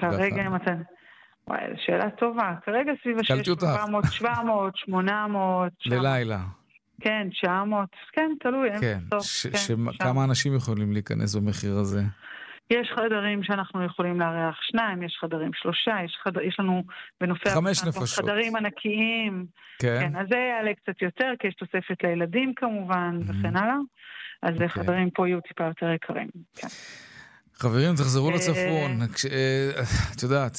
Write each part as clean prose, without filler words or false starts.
כרגע אם אתה... וואי, שאלה טובה. כרגע סביב ה-600, 700, 800. ללילה. כן, 900. כן, תלוי. כן. כמה אנשים יכולים להיכנס במחיר הזה? יש חדרים שאנחנו יכולים לארח 2, יש חדרים 3, יש לנו בנופי 5 נפשות. חדרים ענקיים. כן. אז זה יעלה קצת יותר, כי יש תוספת לילדים כמובן, וכן הלאה. אז חדרים פה יהיו טיפה יותר יקרים. כן. חברים, תחזרו לצפון. את יודעת,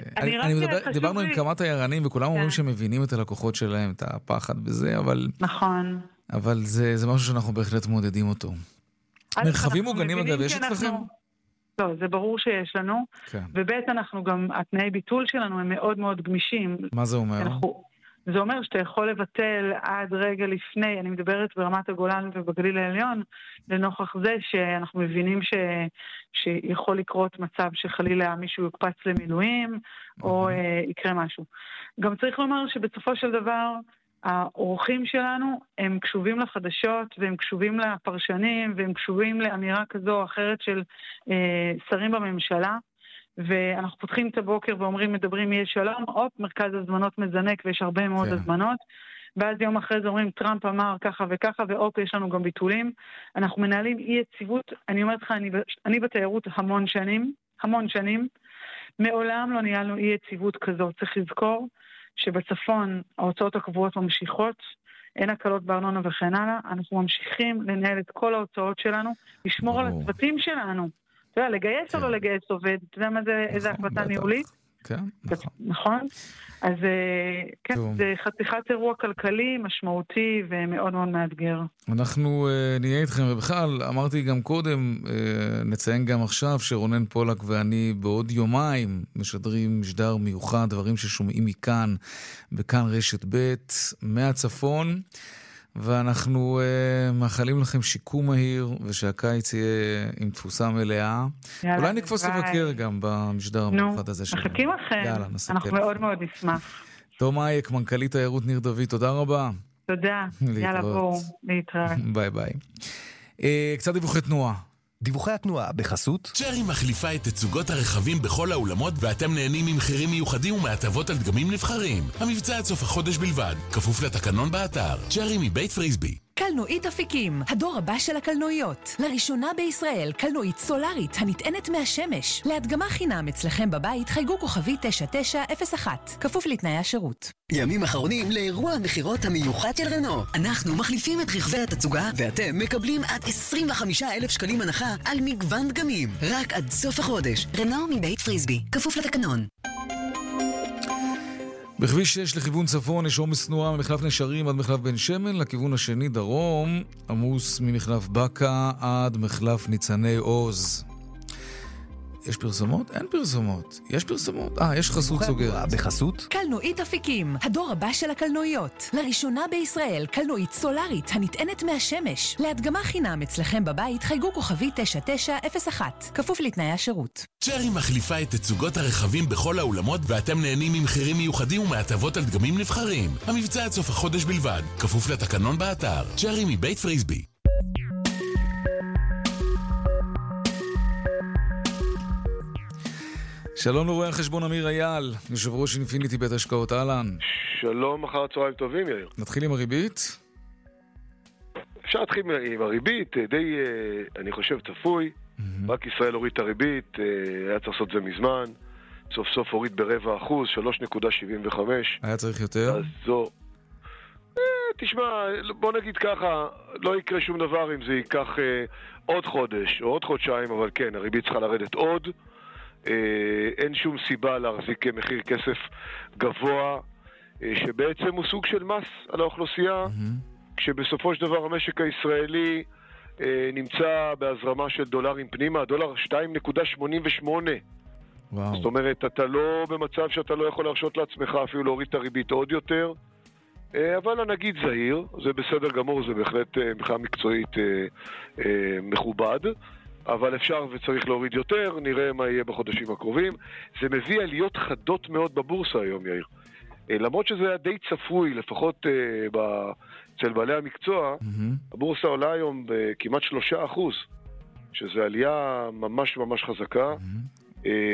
דיברנו עם כמה תיירנים, וכולם אומרים שהם מבינים את הלקוחות שלהם, את הפחד בזה, נכון. אבל זה משהו שאנחנו בהחלט מודדים אותו. מרחבים מוגנים, אגב, יש אצלכם? לא, זה ברור שיש לנו, ובית אנחנו גם, התנאי ביטול שלנו הם מאוד מאוד גמישים. מה זה אומר? זה אומר שאתה יכול לבטל עד רגע לפני, אני מדברת ברמת הגולן ובגליל העליון, לנוכח זה שאנחנו מבינים שיכול לקרות מצב שחלילה מישהו יוקפץ למילואים, או יקרה משהו. גם צריך לומר שבסופו של דבר, האורחים שלנו הם קשובים לחדשות, והם קשובים לפרשנים, והם קשובים לאמירה כזו או אחרת של שרים בממשלה, ואנחנו פותחים את הבוקר ואומרים, מדברים יהיה שלום, מרכז הזמנות מזנק ויש הרבה מאוד הזמנות, ואז יום אחרי זה אומרים, טראמפ אמר ככה וככה, יש לנו גם ביטולים. אנחנו מנהלים אי יציבות, אני אומרת לך, אני בתיירות המון שנים, מעולם לא ניהלנו אי יציבות כזאת. צריך לזכור שבצפון ההוצאות הקבועות ממשיכות, אין הקלות בארנונה וכן הלאה, אנחנו ממשיכים לנהל את כל ההוצאות שלנו, לשמור על הצוותים שלנו. אתה יודע, לגייס או לא לגייס עובד, אתה יודע מה זה, איזה החלטה ניהולית? כן, נכון. אז כן, זה חתיכת אירוע כלכלי, משמעותי ומאוד מאוד מאתגר. אנחנו נהיה איתכם, ובכלל, אמרתי גם קודם, נציין גם עכשיו שרונן פולק ואני בעוד יומיים משדרים משדר מיוחד, דברים ששומעים מכאן, בכאן רשת ב' מהצפון, ואנחנו מאחלים לכם שיקום מהיר, ושהקיץ יהיה עם תפוסה מלאה. אולי נקפוץ לבקר גם במשדר המיוחד הזה שלנו. מחכים לכם, אנחנו מאוד מאוד נשמח. תום אייק, מנכ"לית תיירות ניר דוד, תודה רבה. תודה, יאללה בואו, להתראות. ביי ביי. קצת דיווחי תנועה. דיווחי התנועה בחסות צ'רי מחליפה את תצוגות הרכבים בכל האולמות, ואתם נהנים ממחירים מיוחדים ומהטבות על דגמים נבחרים. המבצע עד סוף החודש בלבד, כפוף לתקנון באתר. צ'רי מבית פריסבי. קלנועית אפיקים, הדור הבא של הקלנועיות. לראשונה בישראל, קלנועית סולארית הנטענת מהשמש. להדגמה חינם אצלכם בבית, חייגו כוכבי 9901, כפוף לתנאי השירות. ימים אחרונים לאירוע המחירות המיוחד של רנו. אנחנו מחליפים את רכבי התצוגה, ואתם מקבלים עד 25,000 שקלים הנחה על מגוון דגמים. רק עד סוף החודש. רנו מבית פריסבי, כפוף לתקנון. בכביש 6 לכיוון צפון יש עומס תנועה ממחלף נשרים עד מחלף בן שמן, לכיוון השני דרום עמוס ממחלף בקה עד מחלף ניצני עוז. יש פרסומות? אין פרסומות. יש פרסומות? יש חסות סוגרת. בחסות? קלנועית אפיקים, הדור הבא של הקלנועיות. לראשונה בישראל, קלנועית סולארית הנטענת מהשמש. להדגמה חינם אצלכם בבית, חייגו כוכבי 9901, כפוף לתנאי השירות. צ'רי מחליפה את תצוגות הרכבים בכל האולמות, ואתם נהנים ממחירים מיוחדים ומהטבות על דגמים נבחרים. המבצע עד סוף החודש בלבד, כפוף לתקנון באתר. צ'רי מבית פריסבי. שלום לרואה החשבון אמיר אייל, יושב ראש אינפיניטי בית השקעות, אהלן. שלום, אחר צהריים טובים, יאיר. נתחיל עם הריבית? אפשר להתחיל עם הריבית, די, אני חושב, צפוי. רק ישראל הוריד את הריבית, היה צריך לעשות זה מזמן. סוף סוף הוריד ב0.25%, 3.75. היה צריך יותר? אז זו... תשמע, בוא נגיד ככה, לא יקרה שום דבר אם זה ייקח עוד חודש או עוד חודשיים, אבל כן, הריבית צריכה לרדת עוד. אין שום סיבה להחזיק מחיר כסף גבוה שבעצם הוא סוג של מס על האוכלוסייה, כשבסופו של דבר המשק הישראלי נמצא בהזרמה של דולרים פנימה, הדולר 2.88. זאת אומרת, אתה לא במצב שאתה לא יכול להרשות לעצמך אפילו להוריד את הריבית עוד יותר, אבל הנגיד זהיר, זה בסדר גמור, זה בהחלט מבחינה מקצועית מכובד, אבל אפשר וצריך להוריד יותר, נראה מה יהיה בחודשים הקרובים. זה מביא עליות חדות מאוד בבורסה היום, יאיר. למרות שזה היה די צפוי, לפחות אצל בעלי המקצוע, הבורסה עולה היום בכמעט 3%, שזה עלייה ממש ממש חזקה.